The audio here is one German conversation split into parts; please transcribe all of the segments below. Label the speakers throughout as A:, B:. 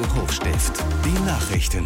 A: Hochstift, die Nachrichten.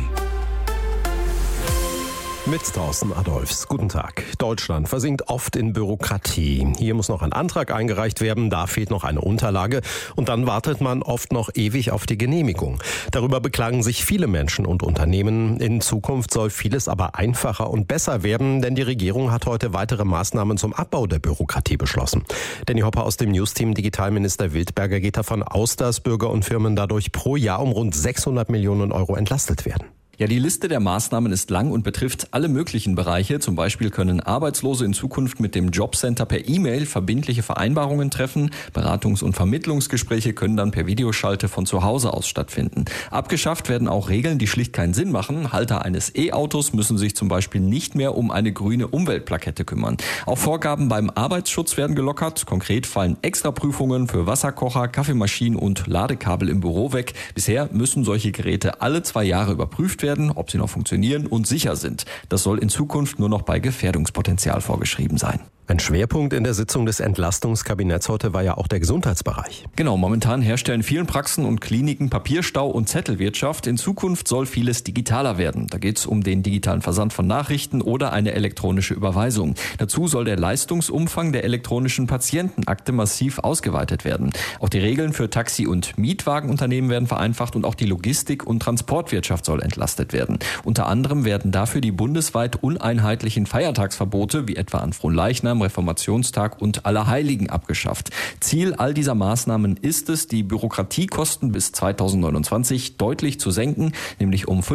B: Mit Thorsten Adolphs. Guten Tag. Deutschland versinkt oft in Bürokratie. Hier muss noch ein Antrag eingereicht werden, da fehlt noch eine Unterlage und dann wartet man oft noch ewig auf die Genehmigung. Darüber beklagen sich viele Menschen und Unternehmen. In Zukunft soll vieles aber einfacher und besser werden, denn die Regierung hat heute weitere Maßnahmen zum Abbau der Bürokratie beschlossen. Danny Hopper aus dem Newsteam Digitalminister Wildberger geht davon aus, dass Bürger und Firmen dadurch pro Jahr um rund 600 Millionen Euro entlastet werden.
C: Ja, die Liste der Maßnahmen ist lang und betrifft alle möglichen Bereiche. Zum Beispiel können Arbeitslose in Zukunft mit dem Jobcenter per E-Mail verbindliche Vereinbarungen treffen. Beratungs- und Vermittlungsgespräche können dann per Videoschalte von zu Hause aus stattfinden. Abgeschafft werden auch Regeln, die schlicht keinen Sinn machen. Halter eines E-Autos müssen sich zum Beispiel nicht mehr um eine grüne Umweltplakette kümmern. Auch Vorgaben beim Arbeitsschutz werden gelockert. Konkret fallen Extraprüfungen für Wasserkocher, Kaffeemaschinen und Ladekabel im Büro weg. Bisher müssen solche Geräte alle 2 Jahre überprüft werden, ob sie noch funktionieren und sicher sind. Das soll in Zukunft nur noch bei Gefährdungspotenzial vorgeschrieben sein.
B: Ein Schwerpunkt in der Sitzung des Entlastungskabinetts heute war ja auch der Gesundheitsbereich.
C: Genau, momentan herrscht ja in vielen Praxen und Kliniken Papierstau und Zettelwirtschaft. In Zukunft soll vieles digitaler werden. Da geht es um den digitalen Versand von Nachrichten oder eine elektronische Überweisung. Dazu soll der Leistungsumfang der elektronischen Patientenakte massiv ausgeweitet werden. Auch die Regeln für Taxi- und Mietwagenunternehmen werden vereinfacht und auch die Logistik- und Transportwirtschaft soll entlastet werden. Unter anderem werden dafür die bundesweit uneinheitlichen Feiertagsverbote, wie etwa an Fronleichnam, Reformationstag und Allerheiligen abgeschafft. Ziel all dieser Maßnahmen ist es, die Bürokratiekosten bis 2029 deutlich zu senken, nämlich um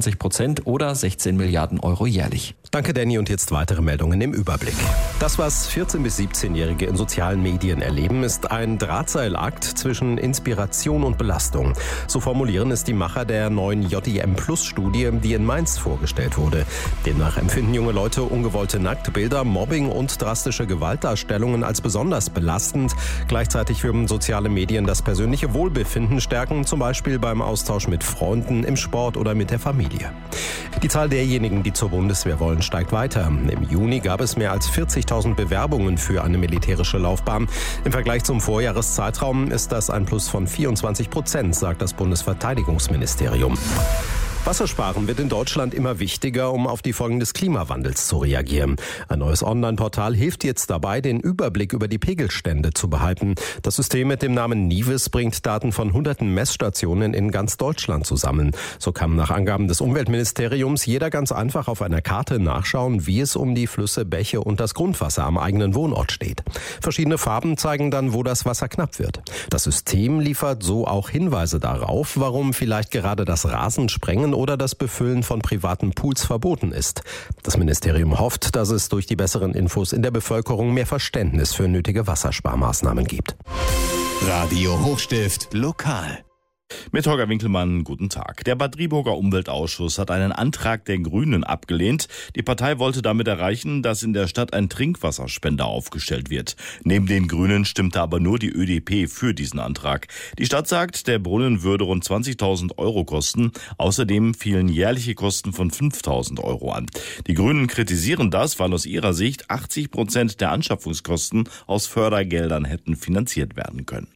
C: 25% oder 16 Milliarden Euro jährlich.
B: Danke, Danny. Und jetzt weitere Meldungen im Überblick. Das, was 14- bis 17-Jährige in sozialen Medien erleben, ist ein Drahtseilakt zwischen Inspiration und Belastung. So formulieren es die Macher der neuen JIM-Plus-Studie, die in Mainz vorgestellt wurde. Demnach empfinden junge Leute ungewollte Nacktbilder, Mobbing und drastische Gewaltdarstellungen als besonders belastend. Gleichzeitig würden soziale Medien das persönliche Wohlbefinden stärken, zum Beispiel beim Austausch mit Freunden, im Sport oder mit der Familie. Die Zahl derjenigen, die zur Bundeswehr wollen, steigt weiter. Im Juni gab es mehr als 40.000 Bewerbungen für eine militärische Laufbahn. Im Vergleich zum Vorjahreszeitraum ist das ein Plus von 24%, sagt das Bundesverteidigungsministerium. Wassersparen wird in Deutschland immer wichtiger, um auf die Folgen des Klimawandels zu reagieren. Ein neues Online-Portal hilft jetzt dabei, den Überblick über die Pegelstände zu behalten. Das System mit dem Namen Nives bringt Daten von hunderten Messstationen in ganz Deutschland zusammen. So kann nach Angaben des Umweltministeriums jeder ganz einfach auf einer Karte nachschauen, wie es um die Flüsse, Bäche und das Grundwasser am eigenen Wohnort steht. Verschiedene Farben zeigen dann, wo das Wasser knapp wird. Das System liefert so auch Hinweise darauf, warum vielleicht gerade das Rasensprengen oder das Befüllen von privaten Pools verboten ist. Das Ministerium hofft, dass es durch die besseren Infos in der Bevölkerung mehr Verständnis für nötige Wassersparmaßnahmen gibt.
A: Radio Hochstift lokal.
D: Mit Holger Winkelmann, guten Tag. Der Bad Driburger Umweltausschuss hat einen Antrag der Grünen abgelehnt. Die Partei wollte damit erreichen, dass in der Stadt ein Trinkwasserspender aufgestellt wird. Neben den Grünen stimmte aber nur die ÖDP für diesen Antrag. Die Stadt sagt, der Brunnen würde rund 20.000 Euro kosten. Außerdem fielen jährliche Kosten von 5.000 Euro an. Die Grünen kritisieren das, weil aus ihrer Sicht 80% der Anschaffungskosten aus Fördergeldern hätten finanziert werden können.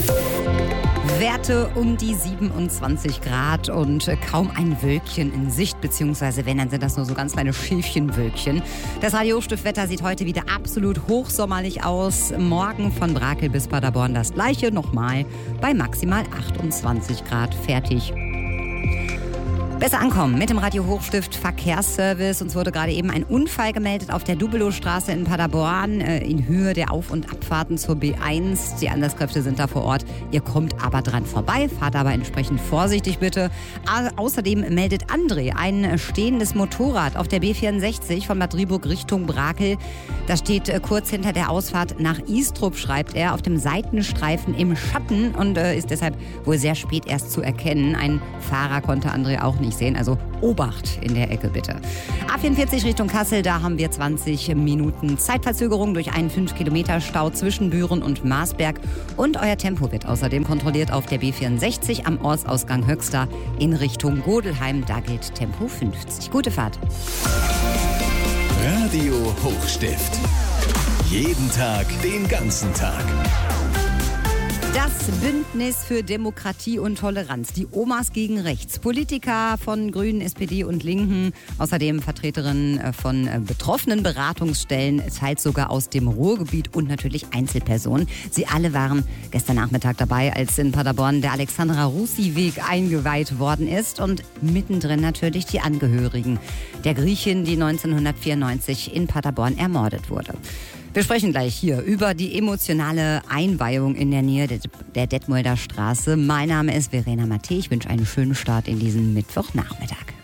E: Werte um die 27 Grad und kaum ein Wölkchen in Sicht, beziehungsweise wenn, dann sind das nur so ganz kleine Schäfchenwölkchen. Das Radio-Hochstift-Wetter sieht heute wieder absolut hochsommerlich aus. Morgen von Brakel bis Paderborn das gleiche nochmal bei maximal 28 Grad fertig. Besser ankommen mit dem Radio Hochstift Verkehrsservice. Uns wurde gerade eben ein Unfall gemeldet auf der Dubelowstraße in Paderborn in Höhe der Auf- und Abfahrten zur B1. Die Einsatzkräfte sind da vor Ort. Ihr kommt aber dran vorbei, fahrt aber entsprechend vorsichtig bitte. Außerdem meldet André ein stehendes Motorrad auf der B64 von Bad Driburg Richtung Brakel. Das steht kurz hinter der Ausfahrt nach Istrup, schreibt er, auf dem Seitenstreifen im Schatten und ist deshalb wohl sehr spät erst zu erkennen. Ein Fahrer konnte André auch nicht sehen, also Obacht in der Ecke bitte. A44 Richtung Kassel, da haben wir 20 Minuten Zeitverzögerung durch einen 5-Kilometer-Stau zwischen Büren und Marsberg. Und euer Tempo wird außerdem kontrolliert auf der B64 am Ortsausgang Höxter in Richtung Godelheim. Da gilt Tempo 50. Gute Fahrt.
A: Radio Hochstift. Jeden Tag, den ganzen Tag.
E: Das Bündnis für Demokratie und Toleranz, die Omas gegen Rechts, Politiker von Grünen, SPD und Linken, außerdem Vertreterinnen von betroffenen Beratungsstellen, teils sogar aus dem Ruhrgebiet und natürlich Einzelpersonen. Sie alle waren gestern Nachmittag dabei, als in Paderborn der Alexandra-Russi-Weg eingeweiht worden ist und mittendrin natürlich die Angehörigen der Griechin, die 1994 in Paderborn ermordet wurde. Wir sprechen gleich hier über die emotionale Einweihung in der Nähe der Detmolder Straße. Mein Name ist Verena Matte. Ich wünsche einen schönen Start in diesen Mittwochnachmittag.